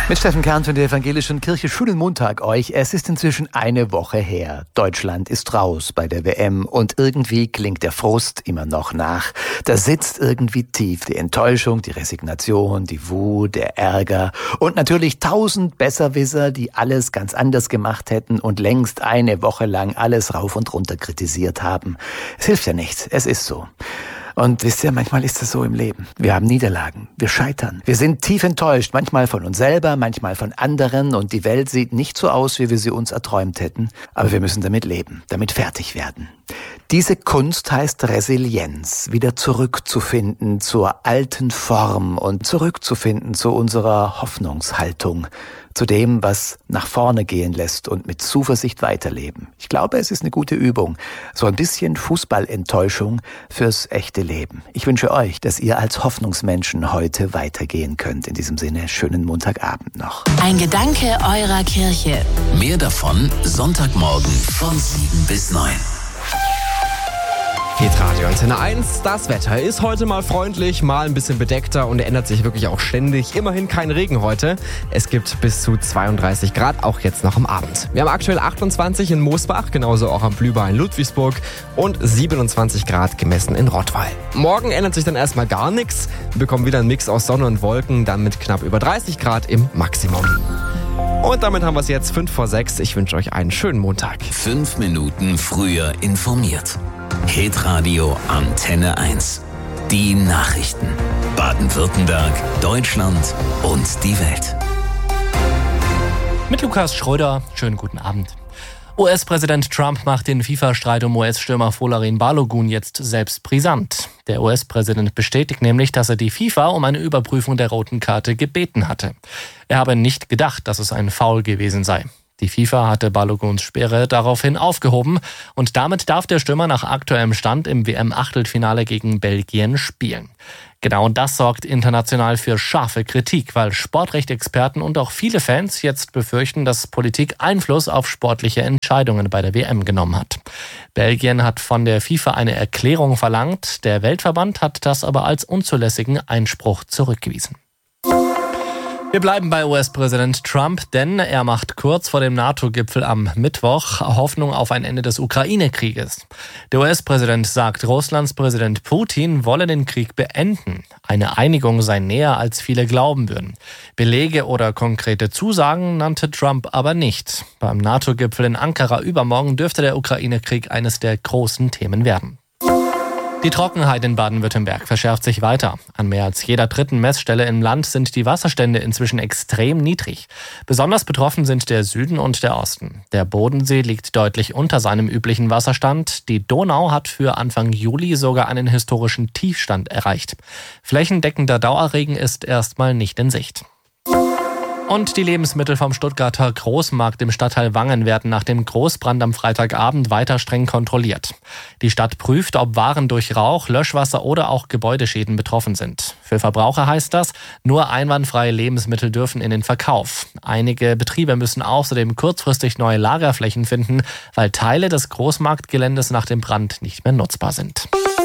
Mit Steffen Kern von der Evangelischen Kirche. Schönen Montag euch. Es ist inzwischen eine Woche her. Deutschland ist raus bei der WM und irgendwie klingt der Frust immer noch nach. Da sitzt irgendwie tief die Enttäuschung, die Resignation, die Wut, der Ärger und natürlich 1000 Besserwisser, die alles ganz anders gemacht hätten und längst eine Woche lang alles rauf und runter kritisiert haben. Es hilft ja nichts. Es ist so. Und wisst ihr, manchmal ist es so im Leben. Wir haben Niederlagen, wir scheitern. Wir sind tief enttäuscht, manchmal von uns selber, manchmal von anderen und die Welt sieht nicht so aus, wie wir sie uns erträumt hätten. Aber wir müssen damit leben, damit fertig werden. Diese Kunst heißt Resilienz, wieder zurückzufinden zur alten Form und zurückzufinden zu unserer Hoffnungshaltung, zu dem, was nach vorne gehen lässt und mit Zuversicht weiterleben. Ich glaube, es ist eine gute Übung. So ein bisschen Fußballenttäuschung fürs echte Leben. Ich wünsche euch, dass ihr als Hoffnungsmenschen heute weitergehen könnt. In diesem Sinne, schönen Montagabend noch. Ein Gedanke eurer Kirche. Mehr davon Sonntagmorgen von 7 bis 9. Hitradio Antenne 1. Das Wetter ist heute mal freundlich, mal ein bisschen bedeckter und ändert sich wirklich auch ständig. Immerhin kein Regen heute. Es gibt bis zu 32 Grad, auch jetzt noch am Abend. Wir haben aktuell 28 in Moosbach, genauso auch am Blühbach in Ludwigsburg und 27 Grad gemessen in Rottweil. Morgen ändert sich dann erstmal gar nichts. Wir bekommen wieder einen Mix aus Sonne und Wolken, dann mit knapp über 30 Grad im Maximum. Und damit haben wir es jetzt 5 vor 6. Ich wünsche euch einen schönen Montag. 5 Minuten früher informiert. Hitradio Antenne 1. Die Nachrichten. Baden-Württemberg, Deutschland und die Welt. Mit Lukas Schröder, schönen guten Abend. US-Präsident Trump macht den FIFA-Streit um US-Stürmer Folarin Balogun jetzt selbst brisant. Der US-Präsident bestätigt nämlich, dass er die FIFA um eine Überprüfung der roten Karte gebeten hatte. Er habe nicht gedacht, dass es ein Foul gewesen sei. Die FIFA hatte Baloguns Sperre daraufhin aufgehoben und damit darf der Stürmer nach aktuellem Stand im WM-Achtelfinale gegen Belgien spielen. Genau das sorgt international für scharfe Kritik, weil Sportrechtsexperten und auch viele Fans jetzt befürchten, dass Politik Einfluss auf sportliche Entscheidungen bei der WM genommen hat. Belgien hat von der FIFA eine Erklärung verlangt, der Weltverband hat das aber als unzulässigen Einspruch zurückgewiesen. Wir bleiben bei US-Präsident Trump, denn er macht kurz vor dem NATO-Gipfel am Mittwoch Hoffnung auf ein Ende des Ukraine-Krieges. Der US-Präsident sagt, Russlands Präsident Putin wolle den Krieg beenden. Eine Einigung sei näher, als viele glauben würden. Belege oder konkrete Zusagen nannte Trump aber nicht. Beim NATO-Gipfel in Ankara übermorgen dürfte der Ukraine-Krieg eines der großen Themen werden. Die Trockenheit in Baden-Württemberg verschärft sich weiter. An mehr als jeder dritten Messstelle im Land sind die Wasserstände inzwischen extrem niedrig. Besonders betroffen sind der Süden und der Osten. Der Bodensee liegt deutlich unter seinem üblichen Wasserstand. Die Donau hat für Anfang Juli sogar einen historischen Tiefstand erreicht. Flächendeckender Dauerregen ist erstmal nicht in Sicht. Und die Lebensmittel vom Stuttgarter Großmarkt im Stadtteil Wangen werden nach dem Großbrand am Freitagabend weiter streng kontrolliert. Die Stadt prüft, ob Waren durch Rauch, Löschwasser oder auch Gebäudeschäden betroffen sind. Für Verbraucher heißt das, nur einwandfreie Lebensmittel dürfen in den Verkauf. Einige Betriebe müssen außerdem kurzfristig neue Lagerflächen finden, weil Teile des Großmarktgeländes nach dem Brand nicht mehr nutzbar sind.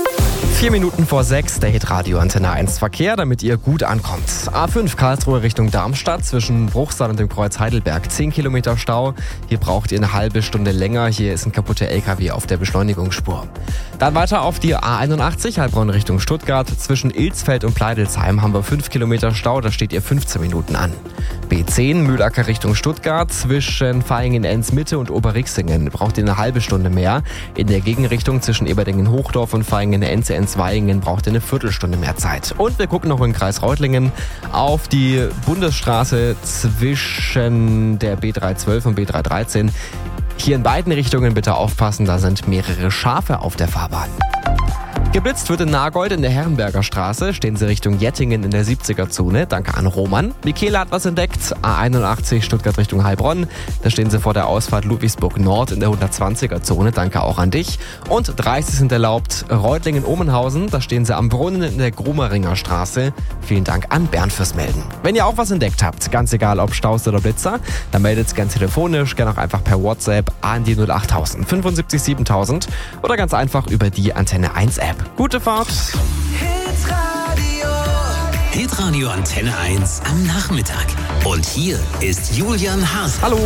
4 Minuten vor 6, der Hitradio Antenne 1 Verkehr, damit ihr gut ankommt. A5 Karlsruhe Richtung Darmstadt zwischen Bruchsal und dem Kreuz Heidelberg. 10 Kilometer Stau. Hier braucht ihr eine halbe Stunde länger. Hier ist ein kaputter LKW auf der Beschleunigungsspur. Dann weiter auf die A81 Heilbronn Richtung Stuttgart. Zwischen Ilsfeld und Pleidelsheim haben wir 5 Kilometer Stau. Da steht ihr 15 Minuten an. B10 Mühlacker Richtung Stuttgart. Zwischen Vaihingen-Enz-Mitte und Oberrixingen braucht ihr eine halbe Stunde mehr. In der Gegenrichtung zwischen Eberdingen-Hochdorf und Vaihingen-Enz-Vaihingen braucht ihr eine Viertelstunde mehr Zeit. Und wir gucken noch in den Kreis Reutlingen auf die Bundesstraße zwischen der B312 und B313. Hier in beiden Richtungen bitte aufpassen, da sind mehrere Schafe auf der Fahrbahn. Geblitzt wird in Nagold in der Herrenberger Straße. Stehen Sie Richtung Jettingen in der 70er-Zone. Danke an Roman. Michaela hat was entdeckt. A81 Stuttgart Richtung Heilbronn. Da stehen Sie vor der Ausfahrt Ludwigsburg Nord in der 120er-Zone. Danke auch an dich. Und 30 sind erlaubt. Reutlingen-Omenhausen. Da stehen Sie am Brunnen in der Grumeringer Straße. Vielen Dank an Bernd fürs Melden. Wenn ihr auch was entdeckt habt, ganz egal ob Staus oder Blitzer, dann meldet es gern telefonisch, gern auch einfach per WhatsApp an die 08000 75 7000 oder ganz einfach über die Antenne 1 App. Gute Fahrt! Hitradio Hitradio Antenne 1 am Nachmittag. Und hier ist Julian Haas. Hallo.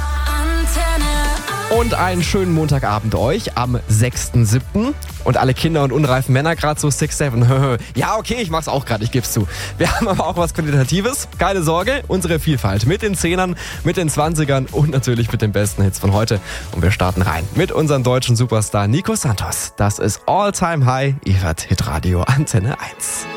Und einen schönen Montagabend euch am 6.7. Und alle Kinder und unreifen Männer gerade so 6-7. Ja, okay, ich mach's auch gerade, ich geb's zu. Wir haben aber auch was Qualitatives. Keine Sorge, unsere Vielfalt mit den 10ern, mit den 20ern und natürlich mit den besten Hits von heute. Und wir starten rein mit unserem deutschen Superstar Nico Santos. Das ist All Time High. Ihr hört Hitradio Antenne 1.